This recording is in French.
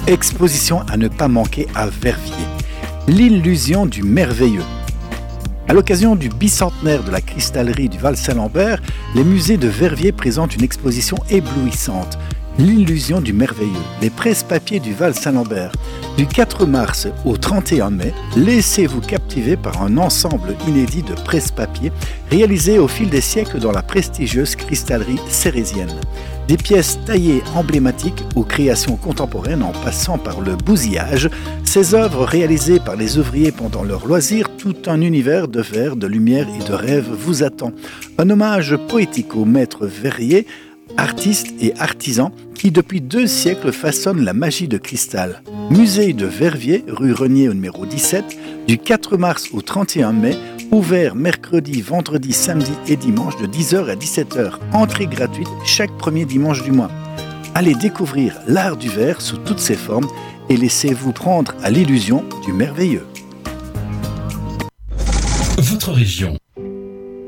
Exposition à ne pas manquer à Verviers. L'illusion du merveilleux. À l'occasion du bicentenaire de la cristallerie du Val-Saint-Lambert, les musées de Verviers présentent une exposition éblouissante. L'illusion du merveilleux, les presse-papiers du Val-Saint-Lambert. Du 4 mars au 31 mai, laissez-vous captiver par un ensemble inédit de presse-papiers réalisés au fil des siècles dans la prestigieuse cristallerie cérésienne. Des pièces taillées emblématiques aux créations contemporaines en passant par le bousillage, ces œuvres réalisées par les ouvriers pendant leur loisir, tout un univers de verre, de lumière et de rêve vous attend. Un hommage poétique au maître verrier, artistes et artisans qui depuis 2 siècles façonnent la magie de cristal. Musée de Verviers, rue Renier au numéro 17, du 4 mars au 31 mai, ouvert mercredi, vendredi, samedi et dimanche de 10h à 17h. Entrée gratuite chaque premier dimanche du mois. Allez découvrir l'art du verre sous toutes ses formes et laissez-vous prendre à l'illusion du merveilleux. Votre région.